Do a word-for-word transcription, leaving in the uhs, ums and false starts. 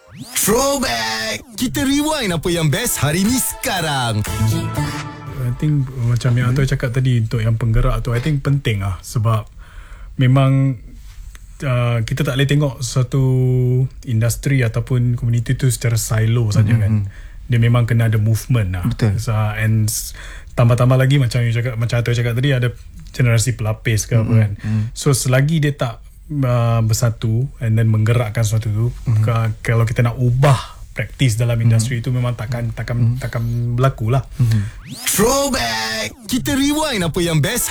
Throwback! Kita rewind apa yang best hari ni sekarang. I think macam yang Antoy cakap tadi, untuk yang penggerak tu I think penting lah. Sebab memang uh, kita tak boleh tengok satu industri ataupun komuniti tu secara silo saja mm-hmm. kan. Dia memang kena ada movement lah. Betul. So, and tambah-tambah lagi macam you cakap, macam Antoy cakap tadi, ada generasi pelapis ke mm-hmm. apa kan. Mm-hmm. So selagi dia tak uh, bersatu and then menggerakkan sesuatu tu, mm-hmm. k- kalau kita nak ubah praktis dalam industri mm-hmm. itu memang takkan takkan mm-hmm. takkan berlaku lah. Mm-hmm. Throwback! Kita rewind apa yang best